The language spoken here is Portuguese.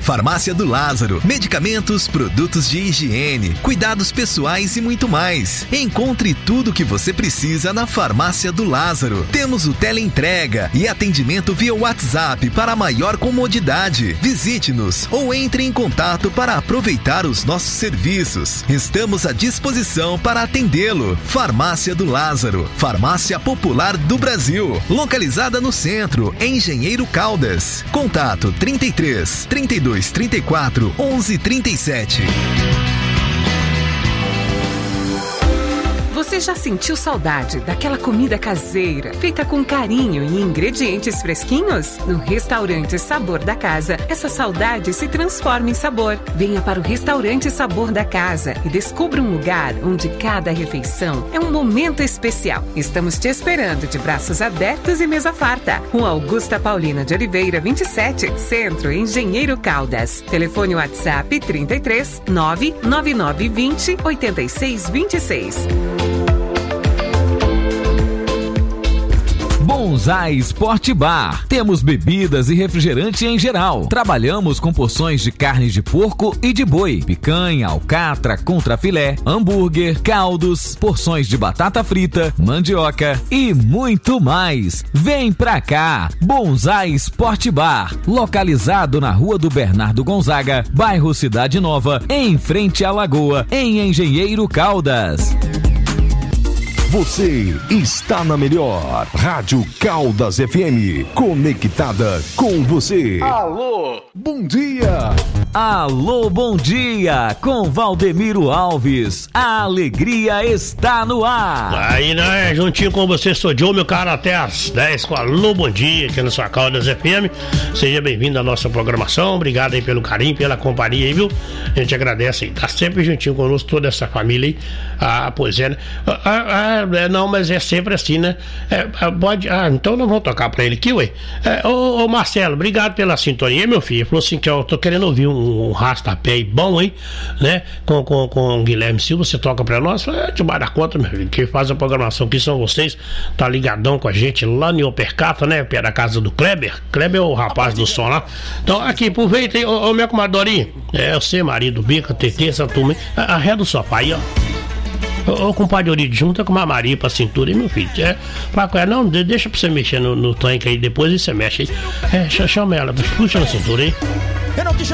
Farmácia do Lázaro, medicamentos, produtos de higiene, cuidados pessoais e muito mais. Encontre tudo o que você precisa na Farmácia do Lázaro. Temos o teleentrega e atendimento via WhatsApp para maior comodidade. Visite-nos ou entre em contato para aproveitar os nossos serviços. Estamos à disposição para atendê-lo. Farmácia do Lázaro, farmácia popular do Brasil, localizada no centro, em Engenheiro Caldas. Contato 33 32 34 11 37. Você já sentiu saudade daquela comida caseira, feita com carinho e ingredientes fresquinhos? No Restaurante Sabor da Casa, essa saudade se transforma em sabor. Venha para o Restaurante Sabor da Casa e descubra um lugar onde cada refeição é um momento especial. Estamos te esperando de braços abertos e mesa farta. Rua Augusta Paulina de Oliveira, 27, Centro, Engenheiro Caldas. Telefone WhatsApp 33 99920 8626. Bonsai Sport Bar. Temos bebidas e refrigerante em geral. Trabalhamos com porções de carne de porco e de boi, picanha, alcatra, contrafilé, hambúrguer, caldos, porções de batata frita, mandioca e muito mais. Vem pra cá. Bonsai Sport Bar, localizado na Rua do Bernardo Gonzaga, bairro Cidade Nova, em frente à Lagoa, em Engenheiro Caldas. Você está na melhor Rádio Caldas FM, conectada com você. Alô, bom dia. Alô, bom dia, com Valdemiro Alves. A alegria está no ar. Aí, né, juntinho com você, sou Joe, meu cara, até às 10 com Alô, bom dia, aqui na sua Caldas FM. Seja bem-vindo à nossa programação, obrigado aí pelo carinho, pela companhia aí, viu? A gente agradece aí, tá sempre juntinho conosco, toda essa família aí. Ah, pois é, né? Não, mas é sempre assim, né? Então não vamos tocar pra ele aqui, ué. Ô Marcelo, obrigado pela sintonia, meu filho. Ele falou assim que eu tô querendo ouvir um rastapé bom, hein? Né? Com o Guilherme Silva, você toca pra nós? Debaixo da conta, meu filho. Quem faz a programação aqui são vocês. Tá ligadão com a gente lá no Opercata, né? Pé da casa do Kleber. Kleber é o rapaz do som lá. Então, aqui, aproveita aí, ô minha comadrorinha. Você, marido, Bica, TT, essa turma, arreda o sofá aí, ó. Ô compadre Orido, junta com uma Maria pra cintura, hein, meu filho? Não, deixa pra você mexer no tanque aí depois e você mexe aí. Chama ela, puxa na cintura aí.